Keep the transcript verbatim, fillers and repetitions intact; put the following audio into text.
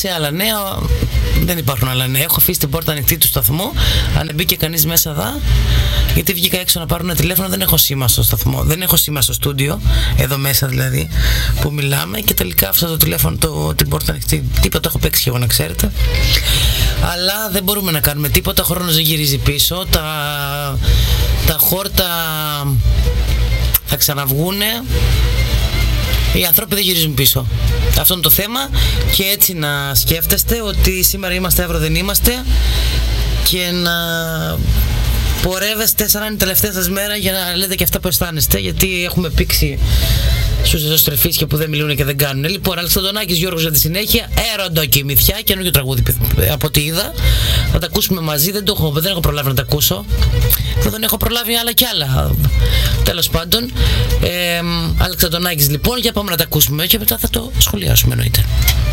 σε άλλα νέα δεν υπάρχουν άλλα νέα. Έχω αφήσει την πόρτα ανοιχτή του σταθμού. Αν μπήκε κανείς μέσα δα, γιατί βγήκα έξω να πάρω ένα τηλέφωνο, δεν έχω σήμα στο σταθμό, δεν έχω σήμα στο στούντιο, εδώ μέσα δηλαδή που μιλάμε, και τελικά άφησα το τηλέφωνο, το, την πόρτα ανοιχτή. Τίποτα, έχω παίξει και εγώ να ξέρετε. Αλλά δεν μπορούμε να κάνουμε τίποτα, ο χρόνος δεν γυρίζει πίσω. Τα, τα χόρτα θα ξαναβγούνε. Οι άνθρωποι δεν γυρίζουν πίσω. Αυτό είναι το θέμα, και έτσι να σκέφτεστε ότι σήμερα είμαστε, αύριο δεν είμαστε, και να πορεύεστε σαν να είναι η τελευταία σας μέρα για να λέτε και αυτά που αισθάνεστε, γιατί έχουμε πήξει στους εσωστρεφείς και που δεν μιλούν και δεν κάνουν. Λοιπόν, Αλεξανδρονάκης Γιώργος για τη συνέχεια, Έρωτο και η Μυθιά, καινούργιο τραγούδι από ό,τι είδα. Θα τα ακούσουμε μαζί, δεν, το έχω, δεν έχω προλάβει να τα ακούσω. Δεν έχω προλάβει άλλα και άλλα. Τέλος πάντων, ε, Αλεξανδρονάκης λοιπόν, για πάμε να τα ακούσουμε και μετά θα το σχολιάσουμε εννοείται.